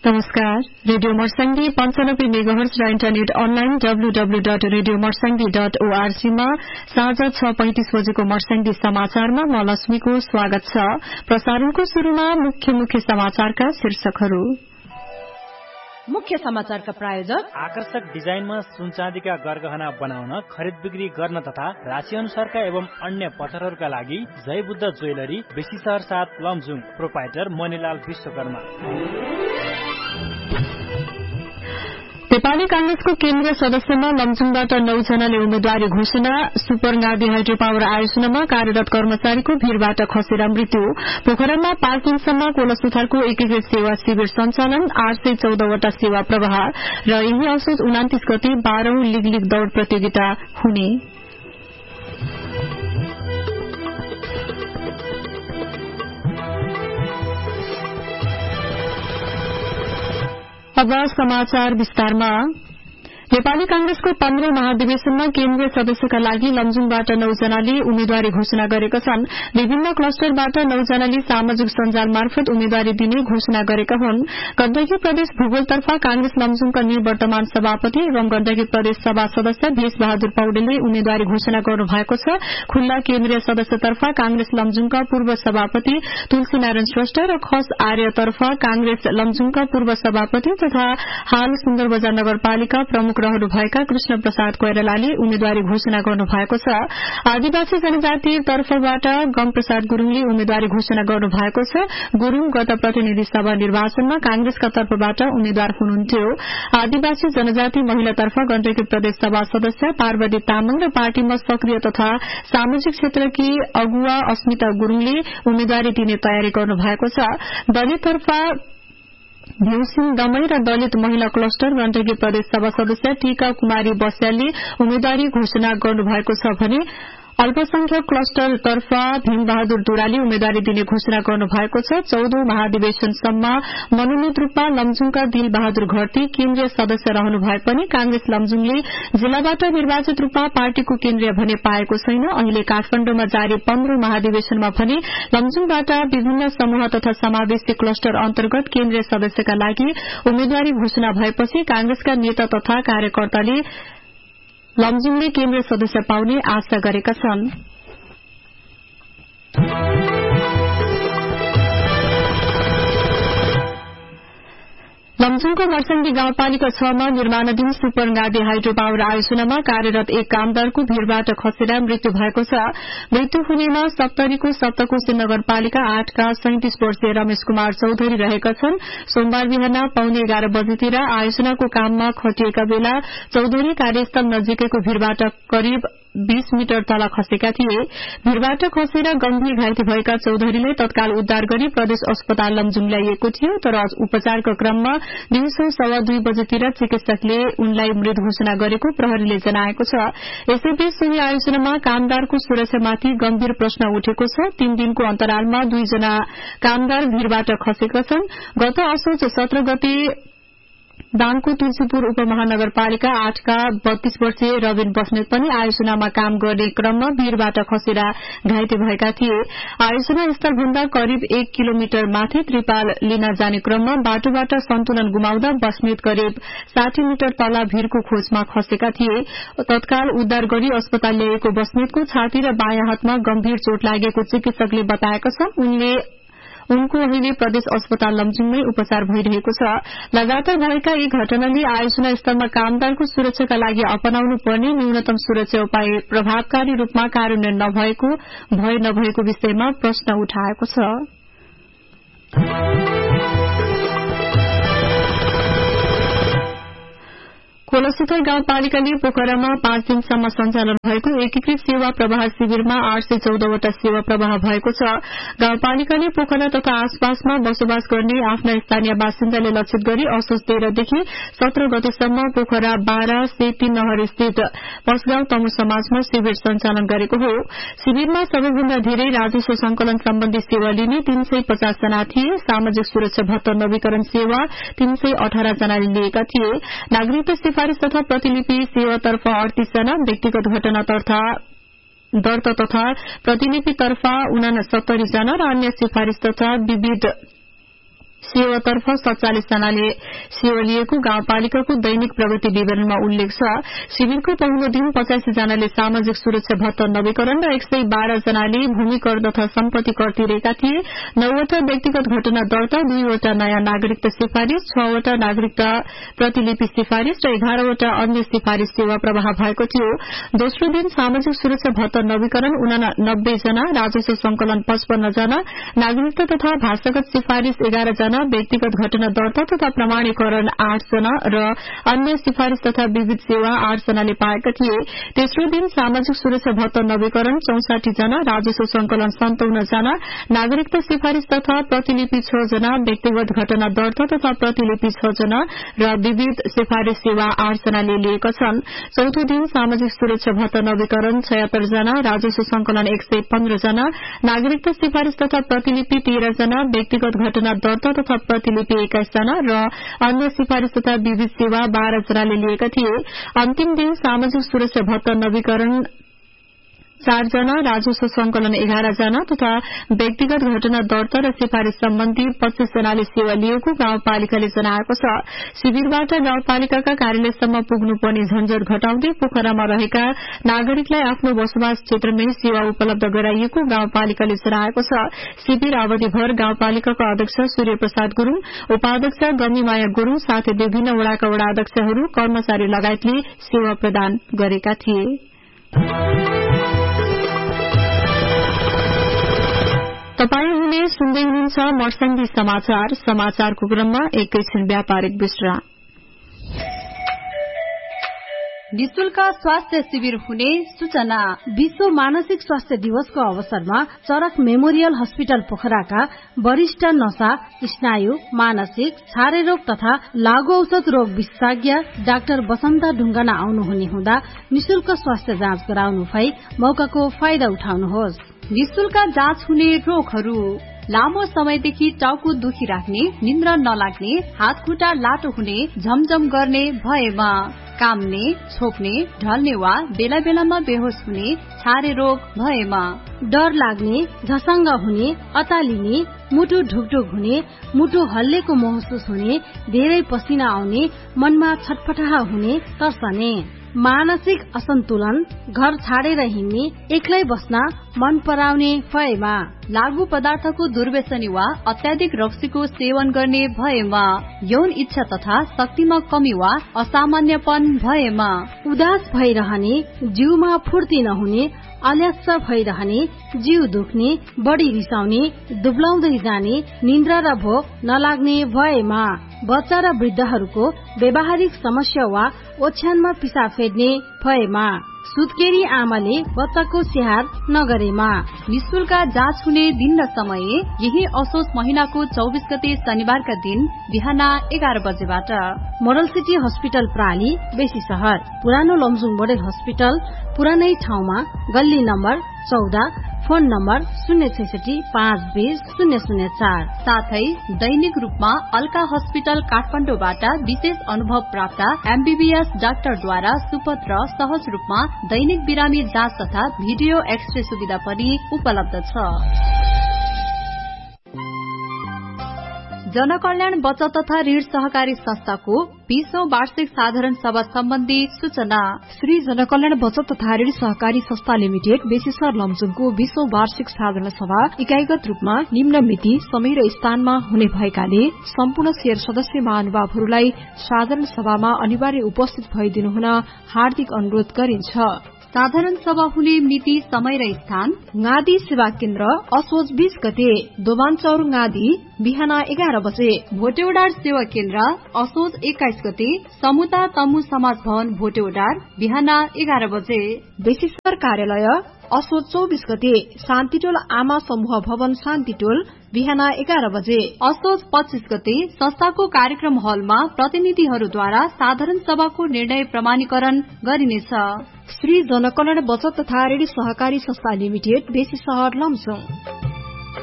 नमस्कार, radio मर्स्याङ्गी 95 megahertz र internet online www.radiomorsangi.org मा साँझ 6:35 बजेको मर्स्याङ्गी समाचारमा म लक्ष्मीको स्वागत छ। प्रसारणको शुरूमा मुख्य समाचारका शीर्षकहरू। मुख्य समाचारका प्रायोजक आकर्षक डिजाइनमा सुनचाँदीका गरगहना बनाउन, खरिद बिक्री गर्न तथा राशि अनुसारका एवं अन्य पत्थरहरूका लागि जय बुद्ध ज्वेलरी, बेसी शहर 7 लमजुङ, प्रोपाइटर मणिलाल विश्वकर्मा। नेपाली कांग्रेसको केन्द्रीय सदस्यमा लमजुङबाट 9 जनाले उम्मेद्वारी घोषणा। सुपरगादी हाइड्रो पावर आयोजनामा कार्यरत कर्मचारीको भीड़बाट खसेर मृत्यु। पोखरामा 5 दिनसम्म कोलसुथारको एकीकृत सेवा शिविर सञ्चालन, 814 वटा सेवा प्रवाह र यही असोज 29 गते 12औं लीग दौड़ प्रतियोगिता हुने। अब समाचार विस्तारमा। नेपाली कांग्रेसको 15औं महाधिवेशनमा केन्द्रीय सदस्यका लागि लमजुङबाट 9 जनाले उम्मेद्वारी घोषणा गरेका छन्। विभिन्न क्लस्टरबाट 9 जनाले सामाजिक सञ्जाल मार्फत उम्मेद्वारी दिने घोषणा गरेका हुन्। गण्डकी प्रदेश भूगोलतर्फ कांग्रेस लमजुङका निवर्तमान सभापति एवं गण्डकी प्रदेश सभा सदस्य भेष बहादुर पौडेलले उम्मेद्वारी घोषणा गर्नु भएको छ। खुल्ला केन्द्रीय सदस्यतर्फ कांग्रेस लमजुङका पूर्व सभापति तुलसीनारायण श्रेष्ठ र खस आर्यतर्फ कांग्रेस लमजुङका पूर्व सभापति तथा हाल सुन्दरबजार नगरपालिका प्रमुख रहनुभएका कृष्ण प्रसाद कोइरालाले उम्मेद्वारी घोषणा गर्नु भएको छ। आदिवासी जनजाति तर्फबाट गम प्रसाद गुरूङले उम्मेद्वारी घोषणा गर्नु भएको छ। गुरूङ गत प्रतिनिधि सभा निर्वाचनमा कांग्रेसका तर्फबाट उम्मेद्वार हुनुहुन्थ्यो। आदिवासी जनजाति महिला तर्फ गण्डकी प्रदेश सभा सदस्य पार्वती तामाङ र पार्टीमा सक्रिय तथा सामाजिक क्षेत्रकी अगुवा अस्मिता गुरूङले उम्मेद्वारी दिने तयारी गर्नु भएको छ। दलित तर्फ भ्यूसिङ दमै र दलित महिला क्लस्टर गण्डकी प्रदेश सभा सदस्य टीका कुमारी बस्यालले उम्मेद्वारी घोषणा गर्नुभएको छ भने अल्पसंख्यक क्लस्टर तर्फ भीमबहादुर दुराले उम्मेद्वारी दिने घोषणा गर्नुभएको छ। 14औं महाधिवेशनसम्म मनोनीत रूपमा लमजुङका दिल बहादुर घरती केन्द्रीय सदस्य रहनु भए पनि कांग्रेस लमजुङले जिल्लाबाट निर्वाचित रूपमा पार्टीको केन्द्रीय भने पाएको छैन। अहिले काठमाडौँमा जारी 15औं महाधिवेशनमा भने लमजुङबाट विभिन्न समूह तथा समावेशी क्लस्टर अन्तर्गत केन्द्रीय सदस्यका लागि उम्मेद्वारी घोषणा भएपछि कांग्रेसका नेता तथा कार्यकर्ताले लमजुङले केन्द्रीय सदस्य पाउने आशा गरेका छन्। लमजुङको मर्स्याङ्गी गाउँपालिका 6 मा निर्माणाधीन सुपरगादी हाइड्रो पावर आयोजनामा कार्यरत एक कामदारको भीड़बाट खसेर मृत्यु भएको छ। मृत्यु हुनेमा 70 को सप्तकोशी नगरपालिका 8 का 37 वर्षीय रमेश कुमार चौधरी रहेका छन्। सोमबार बिहान 11:15 बजेतिर आयोजनाको काममा खटिएका बेला चौधरी कार्यस्थल नजिकैको भीड़बाट करिब 20 मिटर तल खसेका थिए। भीड़बाट खसेर गम्भीर घाइते भएका चौधरीले तत्काल उद्धार गरी प्रदेश अस्पताल लमजुङ ल्याइएको थियो, तर उपचारको क्रममा दिउँसो 2:15 बजेतिर चिकित्सकले उनलाई मृत घोषणा गरेको प्रहरीले जनाएको छ। यसैबीच सोही आयोजनामा कामदारको सुरक्षामाथि गम्भीर प्रश्न उठेको छ। 3 दिनको अन्तरालमा 2 जना कामदार भीड़बाट खसेका छन्। गत असोज 17 गते दाङको तुलसीपुर उपमहानगरपालिका 8 का 32 वर्षीय रविन बस्नेत पनि आयोजनामा काम गर्ने क्रममा भीड़बाट खसेर घाइते भएका थिए। आयोजना स्थलभन्दा करिब 1 किलोमिटर माथि त्रिपाल लिन जाने क्रममा बाटोबाट सन्तुलन गुमाउँदा बस्नेत करिब 60 मिटर तल भीड़को खोजमा खसेका थिए। तत्काल उद्धार गरी अस्पताल ल्याएको बस्नेतको छाती र बायाँ हातमा गम्भीर चोट लागेको चिकित्सकले बताएका छन्। उनको अहिले प्रदेश अस्पताल लमजुङमै उपचार भइरहेको छ। लगातार भएका यी घटनाले आयोजना स्थलमा कामदारको सुरक्षाका लागि अपनाउनु पर्ने न्यूनतम सुरक्षा उपाय प्रभावकारी रूपमा कार्यान्वयन नभएको विषयमा प्रश्न उठाएको छ। कोलसुथार गाउँपालिकाले पोखरामा 5 दिनसम्म सञ्चालन भएको एकीकृत सेवा प्रवाह शिविरमा 814 वटा सेवा प्रवाह भएको छ। गाउँपालिकाले पोखरा तथा आसपासमा बसोबास गर्ने आफ्ना स्थानीय बासिन्दाले लक्षित गरी असोज 13 देखि 17 गतेसम्म पोखरा 12 से 3 नहर स्थित पसगाउँ तमु समाजमा शिविर सञ्चालन गरेको हो। शिविरमा सबैभन्दा धेरै राजस्व संकलन सम्बन्धी सेवा लिने 350 जना थिए। सामाजिक सुरक्षा भत्ता नवीकरण सेवा 318 जनाले लिएका थिए। नागरिकता सिफारिश तथा प्रतिलिपि सेवातर्फ 38 जना, व्यक्तिगत घटना दर्ता तथा प्रतिलिपितर्फ 69 जना र अन्य सिफारिश तथा विविध सेवातर्फ 47 जनाले सेवा लिएको गाउँपालिकाको दैनिक प्रगति विवरणमा उल्लेख छ। शिविरको पहिलो दिन 85 जनाले सामाजिक सुरक्षा भत्ता नवीकरण र 112 जनाले भूमि कर तथा सम्पत्ति कर तिरेका थिए। 9 वटा व्यक्तिगत घटना दर्ता, 2 वटा नयाँ नागरिकता सिफारिश, 6 वटा नागरिकता प्रतिलिपि सिफारिश र 11 वटा अन्य सिफारिश सेवा प्रवाह भएको थियो। दोस्रो दिन सामाजिक सुरक्षा भत्ता नवीकरण 89 जना, राजस्व संकलन 55 जना, नागरिकता तथा भाषागत सिफारिश 11 जना, व्यक्तिगत घटना दर्ता तथा प्रमाणीकरण 8 जना र अन्य सिफारिश तथा विविध सेवा 8 जनाले पाएका थिए। तेस्रो दिन सामाजिक सुरक्षा भत्ता नवीकरण 64 जना, राजस्व संकलन 57 जना, नागरिकता सिफारिश तथा प्रतिलिपि 6 जना, व्यक्तिगत घटना दर्ता तथा प्रतिलिपि 6 जना र विविध सिफारिश सेवा 8 जनाले लिएका छन्। चौथो दिन सामाजिक सुरक्षा भत्ता नवीकरण 76 जना, राजस्व संकलन 115 जना, नागरिकता सिफारिश तथा प्रतिलिपि 13 जना, व्यक्तिगत घटना दर्ता तथा प्रतिलिपि 21 जना र अन्य सिफारिश तथा विविध सेवा 12 जनाले लिएका थिए। अन्तिम दिन सामाजिक सुरक्षा भत्ता नवीकरण 4 जना, राजस्व संकलन 11 जना तथा व्यक्तिगत घटना दर्ता र सिफारिश सम्बन्धी 25 जनाले सेवा लिएको गाउँपालिकाले जनाएको छ। शिविरबाट गाउँपालिकाका कार्यालयसम्म पुग्नुपर्ने झन्झट घटाउँदै पोखरामा रहेका नागरिकलाई आफ्नो बसोबास क्षेत्रमै सेवा उपलब्ध गराइएको गाउँपालिकाले जनाएको छ। शिविर अवधिभर गाउँपालिकाका अध्यक्ष सूर्यप्रसाद गुरूङ, उपाध्यक्ष गमीमाया गुरूङ साथै विभिन्न वडाका वडा अध्यक्षहरू, कर्मचारी लगायतले सेवा प्रदान गरेका थिए। तपाई हुने सुन्दै हुनुहुन्छ मर्सन्दी समाचार। समाचारको क्रममा एकैछिन व्यापारिक विश्राम। निशुल्क स्वास्थ्य शिविर हुने सूचना। विश्व मानसिक स्वास्थ्य दिवसको अवसरमा चरक मेमोरियल हस्पिटल पोखराका वरिष्ठ नशा, स्नायु, मानसिक, छारे रोग तथा लागू औषध रोग विशेषज्ञ डाक्टर बसन्ता ढुङ्गाना आउनुहुने हुँदा निशुल्क स्वास्थ्य जाँच गराउनु भई मौकाको फाइदा उठाउनुहोस्। निशुल्क जाँच हुने रोगहरू: लामो समयदेखि टाउको दुखिराख्ने, निन्द्रा नलाग्ने, हात खुट्टा लाटो हुने, झमझम गर्ने भएमा, काम्ने, छोप्ने, ढल्ने वा बेला बेलामा बेहोस हुने, छारे रोग भएमा, डर लाग्ने, झसङ्ग हुने, अतालिने, मुटु ढुकढुक हुने, मुटु हल्लेको महसुस हुने, धेरै पसिना आउने, मनमा छटपटाह हुने, तर्सने, मानसिक असन्तुलन, घर छाडेर हिँड्ने, एक्लै बस्न मन पराउने भएमा, लागू पदार्थको दुर्व्यसनी वा अत्याधिक रक्सीको सेवन गर्ने भएमा, यौन इच्छा तथा शक्तिमा कमी वा असामान्यपन भएमा, उदास भइरहने, जिउमा फुर्ती नहुने, आलस्य भइरहने, जिउ दुख्ने, बढी रिसाउने, दुब्लाउँदै जाने, निन्द्रा र भोक नलाग्ने भएमा, बच्चा र वृद्धहरूको व्यावहारिक समस्या वा ओछ्यानमा पिसाब फेर्ने भएमा, सुत्केरी आमाले बच्चाको स्याहार नगरेमा। निशुल्क जाँच हुने दिन र समय यही असोज महिनाको 24 गते शनिबारका दिन बिहान 11 बजेबाट मोडल सिटी हस्पिटल प्राली, बेसी शहर, पुरानो लमजुङ मोडल हस्पिटल, पुरानै ठाउँमा, गल्ली नम्बर 14, फोन नम्बर 066-520-004। साथै दैनिक रूपमा अल्का हस्पिटल काठमाडौँबाट विशेष अनुभव प्राप्त MBBS डाक्टरद्वारा सुपथ र सहज रूपमा दैनिक बिरामी जाँच तथा भिडियो एक्सरे सुविधा पनि उपलब्ध छ। जनकल्याण बचत तथा ऋण सहकारी संस्थाको 20औं वार्षिक साधारण सभा सम्बन्धी सूचना। श्री जनकल्याण बचत तथा ऋण सहकारी संस्था लिमिटेड बेसीसर लमजुङको 20औं वार्षिक साधारण सभा इकाइगत रूपमा निम्न मिति, समय र स्थानमा हुने भएकाले सम्पूर्ण शेयर सदस्य महानुभावहरूलाई साधारण सभामा अनिवार्य उपस्थित भइदिनु हुन हार्दिक अनुरोध गरिन्छ। साधारण सभा हुने मिति, समय र स्थान: गादी सेवा केन्द्र, असोज 20 गते, दोभानचौर गादी, बिहान 11 बजे। भोटेउडार सेवा केन्द्र, असोज 21 गते, समुदा तमु समाज भवन, भोटेउडार, बिहान 11 बजे। बेसीसर कार्यालय, असोज 24 गते, शान्तिटोल आमा समूह भवन, शान्तिटोल, बिहान 11 बजे। असोज 25 गते, संस्थाको कार्यक्रम हलमा प्रतिनिधिहरूद्वारा साधारण सभाको निर्णय प्रमाणीकरण गरिनेछ। श्री जनकल्याण बचत तथा ऋण सहकारी संस्था लिमिटेड, बेसी शहर, लमजुङ।